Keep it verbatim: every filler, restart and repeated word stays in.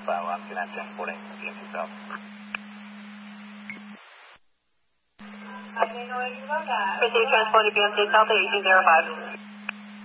five one, two nine transporting B M C South. Proceed transporting B M C South at eighteen zero five.